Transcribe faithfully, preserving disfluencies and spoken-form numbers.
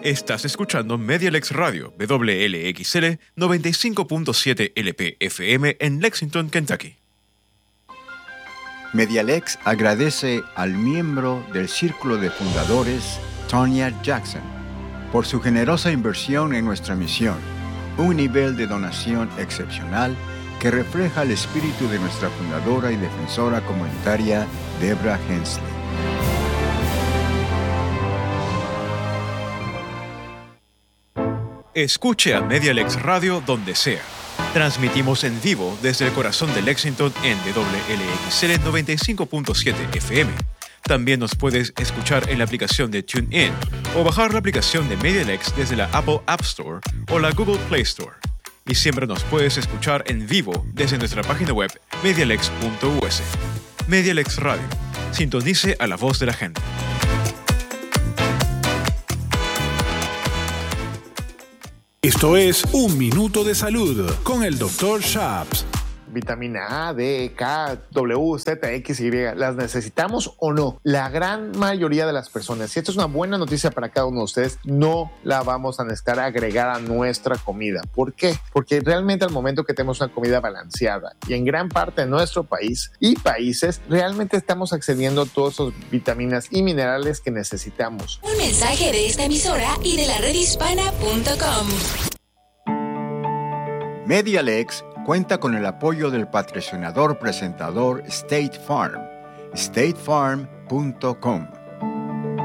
Estás escuchando Medialex Radio, W L X L noventa y cinco punto siete L P F M en Lexington, Kentucky. Medialex agradece al miembro del Círculo de Fundadores, Tonya Jackson, por su generosa inversión en nuestra misión, un nivel de donación excepcional que refleja el espíritu de nuestra fundadora y defensora comunitaria, Debra Hensley. Escuche a Medialex Radio donde sea. Transmitimos en vivo desde el corazón de Lexington en W L X L noventa y cinco punto siete F M. También nos puedes escuchar en la aplicación de TuneIn o bajar la aplicación de Medialex desde la Apple App Store o la Google Play Store. Y siempre nos puedes escuchar en vivo desde nuestra página web medialex punto u s. Medialex Radio. Sintonice a la voz de la gente. Esto es Un Minuto de Salud con el doctor Schaps. Vitamina A, D, K, W, Z, X, Y, ¿las necesitamos o no? La gran mayoría de las personas, y esto es una buena noticia para cada uno de ustedes, no la vamos a necesitar agregar a nuestra comida. ¿Por qué? Porque realmente al momento que tenemos una comida balanceada y en gran parte de nuestro país y países, realmente estamos accediendo a todas esas vitaminas y minerales que necesitamos. Un mensaje de esta emisora y de la red hispana punto com. Medialex cuenta con el apoyo del patrocinador presentador State Farm, state farm punto com.